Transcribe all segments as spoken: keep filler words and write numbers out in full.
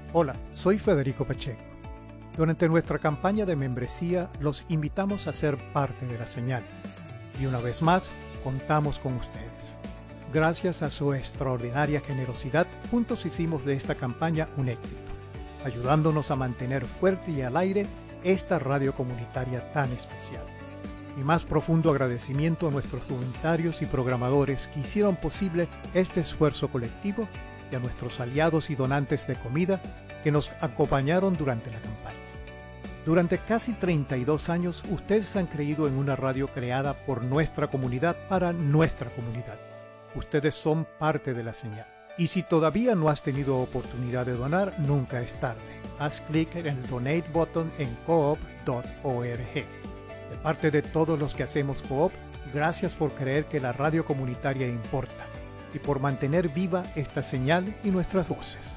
Hola, soy Federico Pacheco. Durante nuestra campaña de membresía los invitamos a ser parte de la señal. Y una vez más, contamos con ustedes. Gracias a su extraordinaria generosidad, juntos hicimos de esta campaña un éxito, ayudándonos a mantener fuerte y al aire esta radio comunitaria tan especial. Mi más profundo agradecimiento a nuestros voluntarios y programadores que hicieron posible este esfuerzo colectivo y a nuestros aliados y donantes de comida que nos acompañaron durante la campaña. Durante casi treinta y dos años, ustedes han creído en una radio creada por nuestra comunidad para nuestra comunidad. Ustedes son parte de la señal. Y si todavía no has tenido oportunidad de donar, nunca es tarde. Haz clic en el Donate button en coop punto org. De parte de todos los que hacemos Coop, gracias por creer que la radio comunitaria importa y por mantener viva esta señal y nuestras voces.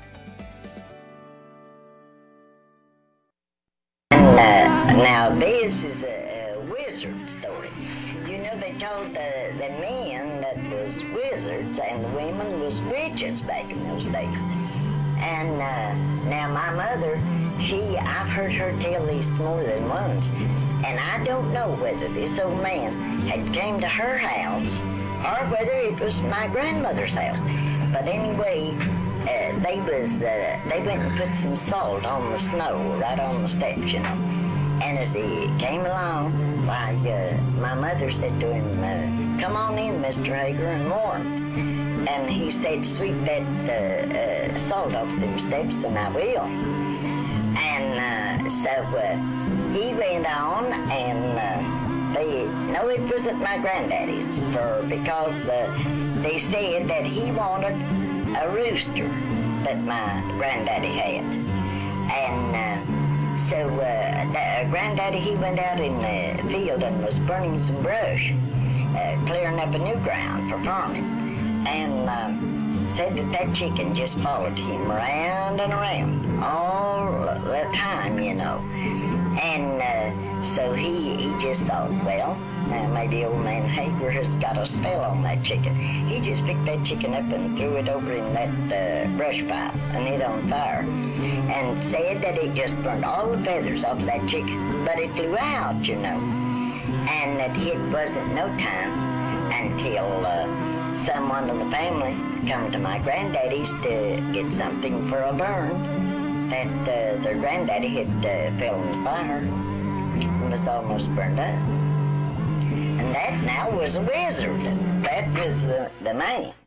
Uh, now this is a, a wizard story. You know, they told the, the men that was wizards and the women was witches back in those days. And uh, now my mother, she, I've heard her tell this more than once, and I don't know whether this old man had came to her house or whether it was my grandmother's house. But anyway, uh, they was uh, they went and put some salt on the snow right on the steps, you know. And as he came along, why, uh, my mother said to him, uh, "Come on in, Mister Hager, and warm." And he said, "Sweep that uh, uh, salt off them steps, and I will." And uh, so uh, he went on, and uh, they no, it was at my granddaddy's, for because uh, they said that he wanted a rooster that my granddaddy had, and uh, so uh, the, uh, granddaddy, he went out in the field and was burning some brush, uh, clearing up a new ground for farming, and uh, said that that chicken just followed him around and around all the time, you know. And uh, so he he just thought, well, uh, maybe old man Hager has got a spell on that chicken. He just picked that chicken up and threw it over in that uh, brush pile and it on fire, and said that it just burned all the feathers off that chicken, but it flew out, you know. And that it wasn't no time until uh, someone in the family come to my granddaddy's to get something for a burn that uh, their granddaddy had uh, fell in the fire and was almost burned up. And that now was a wizard. That was the, the man.